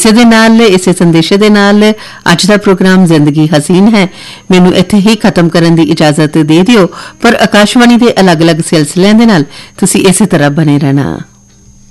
इसे संदेशे दे नाल अज दा प्रोग्राम जिंदगी हसीन है मैनू इत्थे ही खत्म करन दी इजाजत दे दिओ पर आकाशवाणी दे अलग अलग सिलसिलें दे नाल तुसी इसे तरह बने रहना।